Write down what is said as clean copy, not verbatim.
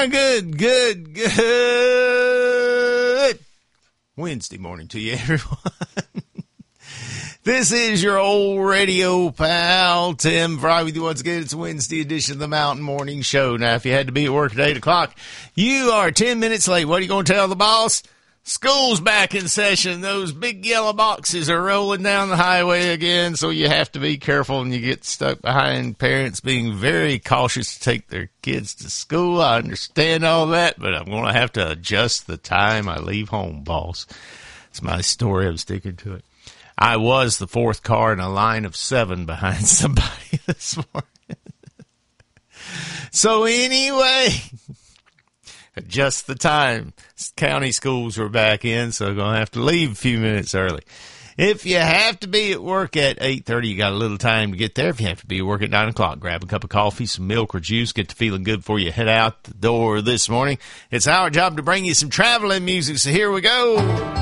Good Wednesday morning to you, everyone. This is your old radio pal, Tim Fry, with you once again. It's Wednesday edition of the Mountain Morning Show. Now, if you had to be at work at 8 o'clock, you are 10 minutes late. What are you going to tell the boss? School's back in session. Those big yellow boxes are rolling down the highway again, so you have to be careful and you get stuck behind parents being very cautious to take their kids to school. I understand all that, but I'm going to have to adjust the time I leave home, boss. It's my story. I'm sticking to it. I was the fourth car in a line of 7 behind somebody this morning. So anyway, adjust the time. County schools are back in, so I'm going to have to leave a few minutes early. If you have to be at work at 8:30, you got a little time to get there. If you have to be at work at 9 o'clock, grab a cup of coffee, some milk or juice, get to feeling good before you head out the door this morning. It's our job to bring you some traveling music, so here we go.